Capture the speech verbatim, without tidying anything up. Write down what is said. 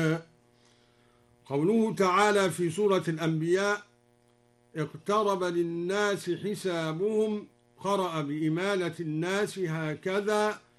قوله تعالى في سورة الأنبياء: اقترب للناس حسابهم، قرأ بإمالة الناس هكذا